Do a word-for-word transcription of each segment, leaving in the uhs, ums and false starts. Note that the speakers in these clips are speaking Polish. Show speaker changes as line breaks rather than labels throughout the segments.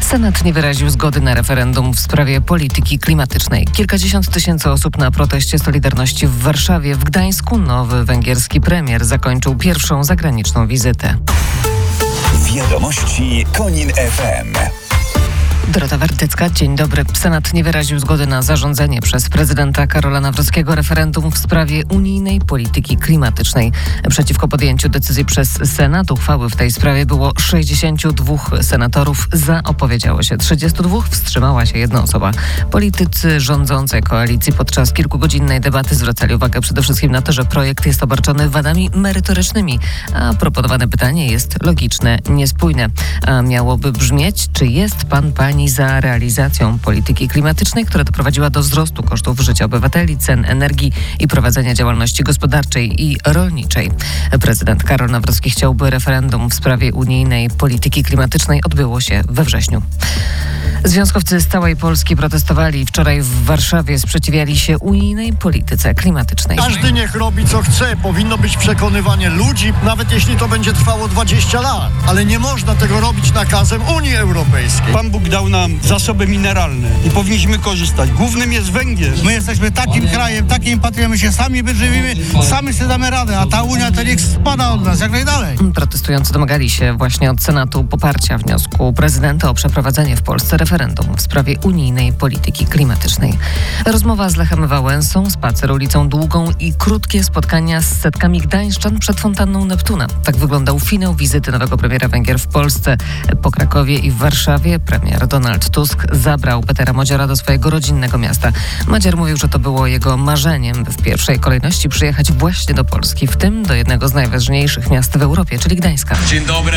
Senat nie wyraził zgody na referendum w sprawie polityki klimatycznej. Kilkadziesiąt tysięcy osób na proteście Solidarności w Warszawie. W Gdańsku nowy węgierski premier zakończył pierwszą zagraniczną wizytę.
Wiadomości Konin F M.
Dorota Wardycka, dzień dobry. Senat nie wyraził zgody na zarządzenie przez prezydenta Karola Nawrockiego referendum w sprawie unijnej polityki klimatycznej. Przeciwko podjęciu decyzji przez Senat uchwały w tej sprawie było sześćdziesięciu dwóch senatorów. Za opowiedziało się trzydziestu dwóch, wstrzymała się jedna osoba. Politycy rządzącej koalicji podczas kilkugodzinnej debaty zwracali uwagę przede wszystkim na to, że projekt jest obarczony wadami merytorycznymi, a proponowane pytanie jest logiczne, niespójne. A miałoby brzmieć, czy jest pan, pani za realizacją polityki klimatycznej, która doprowadziła do wzrostu kosztów życia obywateli, cen energii i prowadzenia działalności gospodarczej i rolniczej. Prezydent Karol Nawrocki chciałby referendum w sprawie unijnej polityki klimatycznej odbyło się we wrześniu. Związkowcy z całej Polski protestowali wczoraj w Warszawie, sprzeciwiali się unijnej polityce klimatycznej.
Każdy niech robi co chce, powinno być przekonywanie ludzi, nawet jeśli to będzie trwało dwadzieścia lat, ale nie można tego robić nakazem Unii Europejskiej.
Pan Bóg dał nam zasoby mineralne i powinniśmy korzystać. Głównym jest węgiel.
My jesteśmy takim krajem, takim patriotem, my się sami wyżywimy, sami sobie damy radę, a ta Unia to niech spada od nas jak najdalej.
Protestujący domagali się właśnie od Senatu poparcia wniosku prezydenta o przeprowadzenie w Polsce referendum w sprawie unijnej polityki klimatycznej. Rozmowa z Lechem Wałęsą, spacer ulicą Długą i krótkie spotkania z setkami gdańszczan przed fontanną Neptuna. Tak wyglądał finał wizyty nowego premiera Węgier w Polsce. Po Krakowie i w Warszawie premier Donald Tusk zabrał Petera Modziora do swojego rodzinnego miasta. Modzior mówił, że to było jego marzeniem, by w pierwszej kolejności przyjechać właśnie do Polski, w tym do jednego z najważniejszych miast w Europie, czyli Gdańska.
Dzień dobry.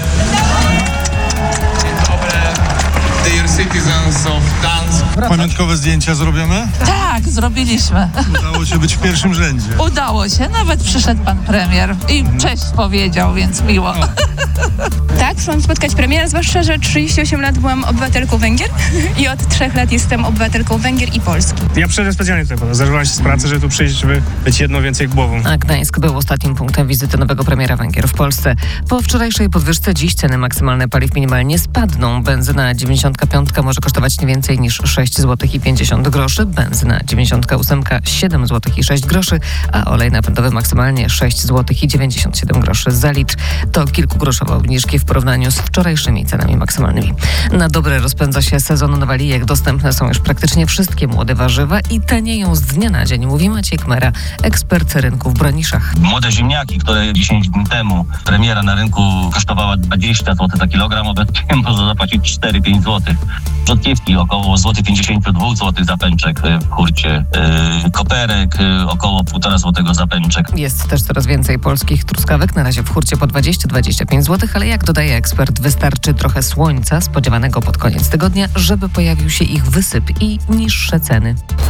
Dear citizens of Gdańsk.
Pamiątkowe zdjęcia zrobione?
Tak, zrobiliśmy.
Udało się być w pierwszym rzędzie.
Udało się, nawet przyszedł pan premier i cześć powiedział, więc miło.
Tak, przyszłam spotkać premiera, zwłaszcza, że trzydzieści osiem lat byłam obywatelką Węgier i od trzech lat jestem obywatelką Węgier i Polski.
Ja przyszedłem specjalnie tutaj, zdarzyłam się z pracy, żeby tu przyjść, żeby być jedno więcej głową.
A Gdańsk był ostatnim punktem wizyty nowego premiera Węgier w Polsce. Po wczorajszej podwyżce dziś ceny maksymalne paliw minimalnie spadną. Benzyna dziewięćdziesiątka piątka może kosztować nie więcej niż sześć złotych i pięćdziesiąt groszy, benzyna dziewięćdziesiątka ósemka siedem złotych i sześć groszy, a olej napędowy maksymalnie sześć złotych i dziewięćdziesiąt siedem groszy za litr. To kilkugroszowe obniżki w porównaniu z wczorajszymi cenami maksymalnymi. Na dobre rozpędza się sezon nawalijek. Dostępne są już praktycznie wszystkie młode warzywa i tanieją z dnia na dzień, mówi Maciej Kmera, ekspert rynku w Broniszach.
Młode ziemniaki, które dziesięć dni temu premiera na rynku kosztowała dwadzieścia złotych za kilogram, obecnie można zapłacić cztery pięć złotych. Rzodkiewki około złoty pięćdziesiąt dwa złotych za pęczek w hurcie. Yy, koperek yy, około półtora złotego za pęczek.
Jest też coraz więcej polskich truskawek, na razie w hurcie po dwadzieścia do dwudziestu pięciu złotych, ale jak dodaje ekspert, wystarczy trochę słońca spodziewanego pod koniec tygodnia, żeby pojawił się ich wysyp i niższe ceny.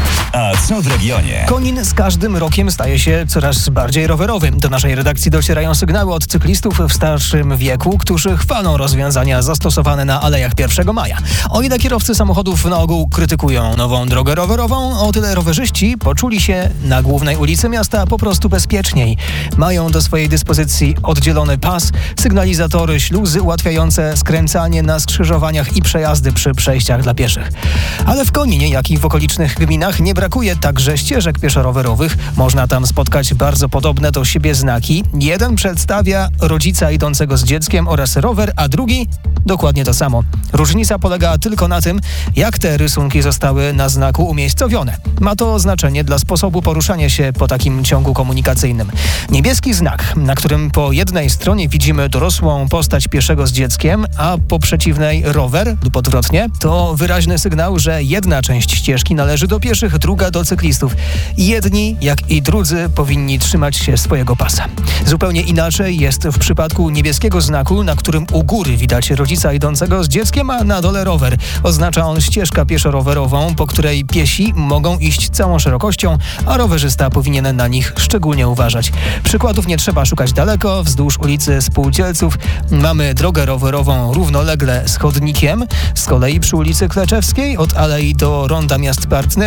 A co w regionie?
Konin z każdym rokiem staje się coraz bardziej rowerowy. Do naszej redakcji docierają sygnały od cyklistów w starszym wieku, którzy chwalą rozwiązania zastosowane na alejach pierwszego maja. O ile kierowcy samochodów na ogół krytykują nową drogę rowerową, o tyle rowerzyści poczuli się na głównej ulicy miasta po prostu bezpieczniej. Mają do swojej dyspozycji oddzielony pas, sygnalizatory, śluzy ułatwiające skręcanie na skrzyżowaniach i przejazdy przy przejściach dla pieszych. Ale w Koninie, jak i w okolicznych gminach nie brakuje także ścieżek pieszo-rowerowych. Można tam spotkać bardzo podobne do siebie znaki. Jeden przedstawia rodzica idącego z dzieckiem oraz rower, a drugi dokładnie to samo. Różnica polega tylko na tym, jak te rysunki zostały na znaku umiejscowione. Ma to znaczenie dla sposobu poruszania się po takim ciągu komunikacyjnym. Niebieski znak, na którym po jednej stronie widzimy dorosłą postać pieszego z dzieckiem, a po przeciwnej rower lub odwrotnie, to wyraźny sygnał, że jedna część ścieżki należy do pieszych, druga do cyklistów. Jedni, jak i drudzy, powinni trzymać się swojego pasa. Zupełnie inaczej jest w przypadku niebieskiego znaku, na którym u góry widać rodzica idącego z dzieckiem, a na dole rower. Oznacza on ścieżkę pieszo-rowerową, po której piesi mogą iść całą szerokością, a rowerzysta powinien na nich szczególnie uważać. Przykładów nie trzeba szukać daleko. Wzdłuż ulicy Spółdzielców mamy drogę rowerową równolegle z chodnikiem. Z kolei przy ulicy Kleczewskiej od Alei do Ronda Miast Partnerskich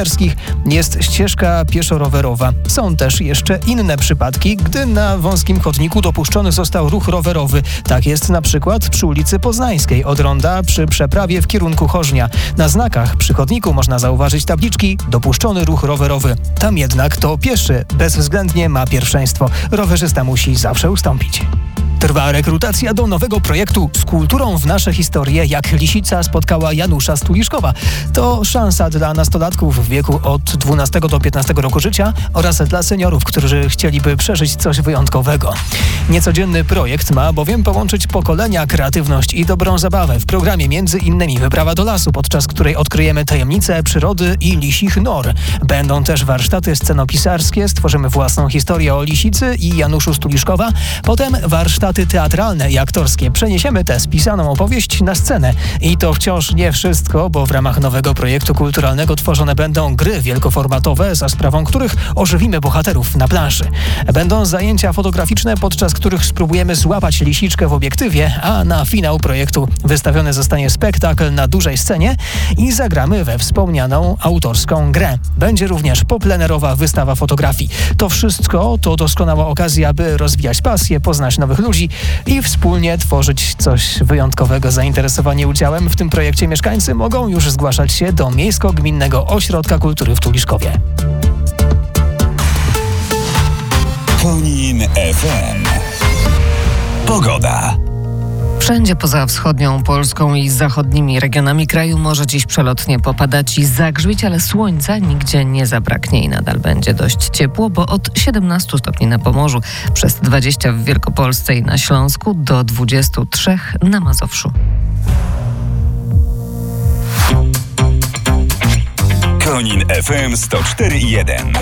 Jest ścieżka pieszo-rowerowa. Są też jeszcze inne przypadki, gdy na wąskim chodniku dopuszczony został ruch rowerowy. Tak jest na przykład przy ulicy Poznańskiej od ronda przy przeprawie w kierunku Chorznia. Na znakach przy chodniku można zauważyć tabliczki dopuszczony ruch rowerowy. Tam jednak to pieszy bezwzględnie ma pierwszeństwo. Rowerzysta musi zawsze ustąpić. Trwa rekrutacja do nowego projektu Z kulturą w nasze historie, jak Lisica spotkała Janusza Stuliszkowa. To szansa dla nastolatków w wieku od dwunastego do piętnastego roku życia oraz dla seniorów, którzy chcieliby przeżyć coś wyjątkowego. Niecodzienny projekt ma bowiem połączyć pokolenia, kreatywność i dobrą zabawę. W programie między innymi wyprawa do lasu, podczas której odkryjemy tajemnice przyrody i lisich nor. Będą też warsztaty scenopisarskie, stworzymy własną historię o Lisicy i Januszu Stuliszkowa. Potem warsztaty teatralne i aktorskie. Przeniesiemy tę spisaną opowieść na scenę. I to wciąż nie wszystko, bo w ramach nowego projektu kulturalnego tworzone będą gry wielkoformatowe, za sprawą których ożywimy bohaterów na planszy. Będą zajęcia fotograficzne, podczas których spróbujemy złapać lisiczkę w obiektywie, a na finał projektu wystawiony zostanie spektakl na dużej scenie i zagramy we wspomnianą autorską grę. Będzie również poplenerowa wystawa fotografii. To wszystko to doskonała okazja, by rozwijać pasję, poznać nowych ludzi i wspólnie tworzyć coś wyjątkowego. Zainteresowani udziałem w tym projekcie mieszkańcy mogą już zgłaszać się do Miejsko-Gminnego Ośrodka Kultury w Tuliszkowie.
Konin F M. Pogoda.
Wszędzie poza wschodnią Polską i zachodnimi regionami kraju może dziś przelotnie popadać i zagrzmieć, ale słońca nigdzie nie zabraknie i nadal będzie dość ciepło, bo od siedemnastu stopni na Pomorzu, przez dwadzieścia w Wielkopolsce i na Śląsku, do dwudziestu trzech na Mazowszu.
Konin F M sto cztery i jeden.